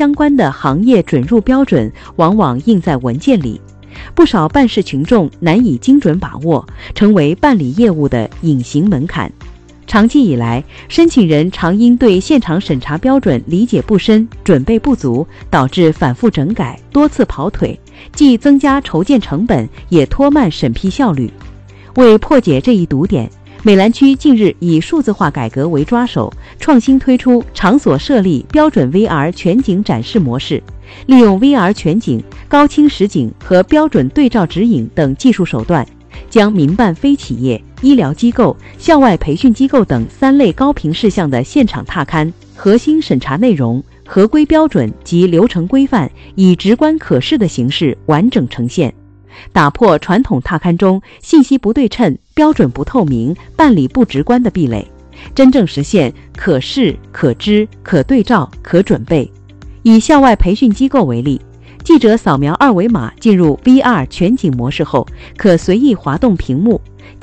相关的行业准入标准往往印在文件里，不少办事群众难以精准把握，成为办理业务的隐形门槛。长期以来，申请人常因对现场审查标准理解不深、准备不足，导致反复整改、多次跑腿，既增加筹建成本，也拖慢审批效率。为破解这一堵点，美兰区近日以数字化改革为抓手，创新推出场所设立标准 VR 全景展示模式，利用 VR 全景、高清实景和标准对照指引等技术手段，将民办非企业、医疗机构、校外培训机构等3类高频事项的现场踏勘核心审查内容、合规标准及流程规范，以直观可视的形式完整呈现，打破传统踏勘中信息不对称、标准不透明、办理不直观的壁垒，真正实现可视、可知、可对照、可准备。以校外培训机构为例，记者扫描2维码进入 VR 全景模式后，可随意滑动屏幕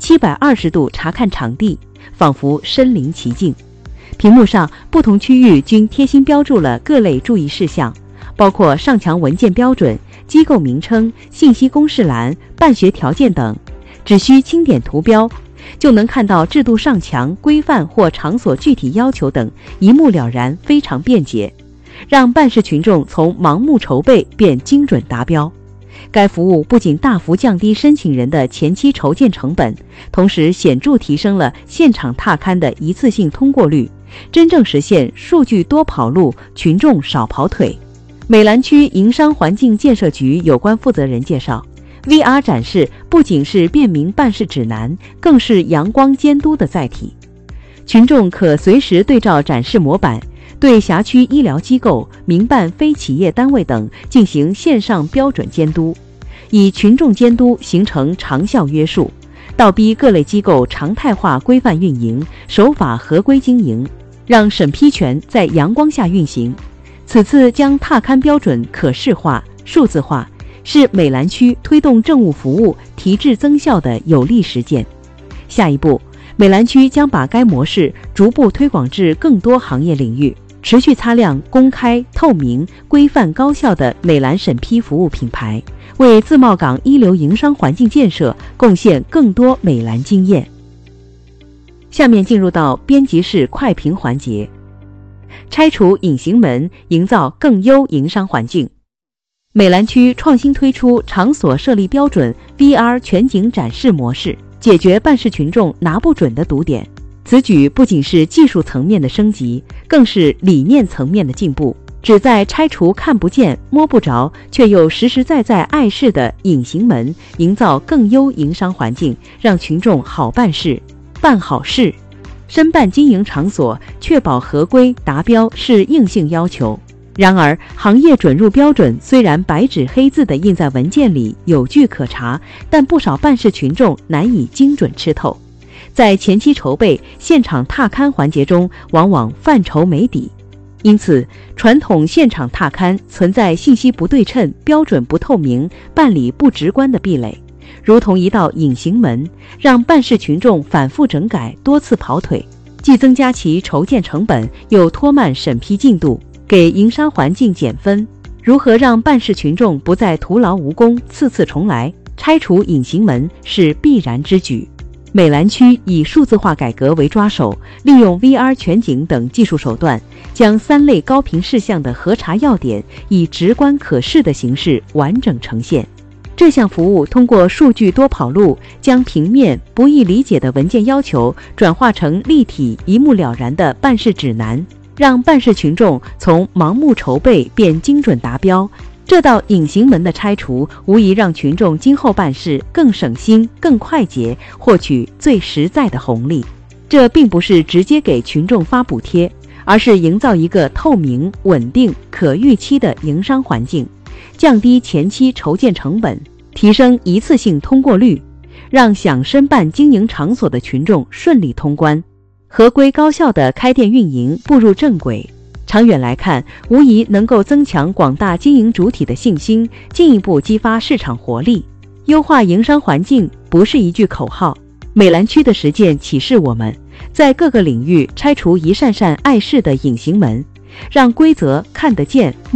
，720度查看场地，仿佛身临其境。屏幕上不同区域均贴心标注了各类注意事项，包括上墙文件标准、机构名称、信息公示栏、办学条件等，只需轻点图标，就能看到制度上墙、规范或场所具体要求等，一目了然，非常便捷，让办事群众从盲目筹备变精准达标。该服务不仅大幅降低申请人的前期筹建成本，同时显著提升了现场踏勘的一次性通过率，真正实现数据多跑路，群众少跑腿。美兰区营商环境建设局有关负责人介绍， VR 展示不仅是便民办事指南，更是阳光监督的载体。群众可随时对照展示模板，对辖区医疗机构、民办非企业单位等进行线上标准监督，以群众监督形成长效约束，倒逼各类机构常态化规范运营，守法合规经营，让审批权在阳光下运行。此次将踏勘标准可视化、数字化，是美兰区推动政务服务提质增效的有力实践。下一步，美兰区将把该模式逐步推广至更多行业领域，持续擦亮公开、透明、规范、高效的美兰审批服务品牌，为自贸港一流营商环境建设贡献更多美兰经验。下面进入到编辑室快评环节，拆除隐形门，营造更优营商环境。美兰区创新推出场所设立标准 VR 全景展示模式，解决办事群众拿不准的堵点。此举不仅是技术层面的升级，更是理念层面的进步，旨在拆除看不见、摸不着却又实实在在碍事的隐形门，营造更优营商环境，让群众好办事、办好事。申办经营场所确保合规达标是硬性要求，然而行业准入标准虽然白纸黑字地印在文件里，有据可查，但不少办事群众难以精准吃透，在前期筹备、现场踏勘环节中往往犯愁没底。因此，传统现场踏勘存在信息不对称、标准不透明、办理不直观的壁垒，如同一道隐形门，让办事群众反复整改、多次跑腿，既增加其筹建成本，又拖慢审批进度，给营商环境减分。如何让办事群众不再徒劳无功、次次重来？拆除隐形门是必然之举。美兰区以数字化改革为抓手，利用 VR 全景等技术手段，将3类高频事项的核查要点以直观可视的形式完整呈现。这项服务通过数据多跑路，将平面不易理解的文件要求转化成立体一目了然的办事指南，让办事群众从盲目筹备变精准达标。这道隐形门的拆除，无疑让群众今后办事更省心、更快捷，获取最实在的红利。这并不是直接给群众发补贴，而是营造一个透明、稳定、可预期的营商环境，降低前期筹建成本，提升一次性通过率，让想申办经营场所的群众顺利通关，合规高效的开店运营步入正轨。长远来看，无疑能够增强广大经营主体的信心，进一步激发市场活力。优化营商环境不是一句口号，美兰区的实践启示我们，在各个领域拆除一扇扇碍事的隐形门，让规则看得见、